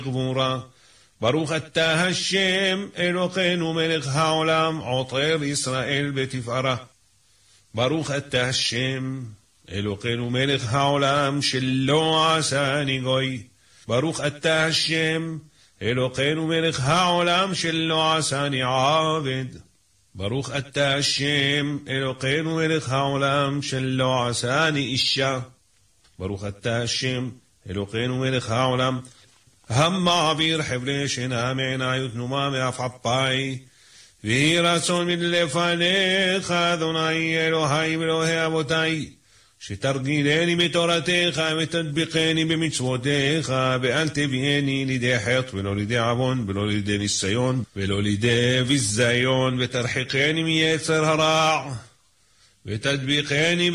גבורה. ברוך אתה השם אלוקינו מלך העולם עוטר ישראל בתפארה. ברוך אתה השם אלוקינו מלך העולם שלא עשני גוי. ברוך אתה השם אלוקינו מלך העולם שלא עשני עבד. ברוך אתה השם אלוקינו מלך העולם שלא עשני אישה. ברוך אתה השם אלוקינו מלך העולם המעביר חבלי שינה מעיני ותנומה מעפעפי, ויהי רצון מלפניך אדוני אלוהי ואלוהי אבותי, שתרגילני בתורתך ותדביקני במצוותיך, ואל תביאני לידי חטא ולא לידי עוון ולא לידי ניסיון ולא לידי ביזיון, ותרחיקני מיצר הרע ותדביקני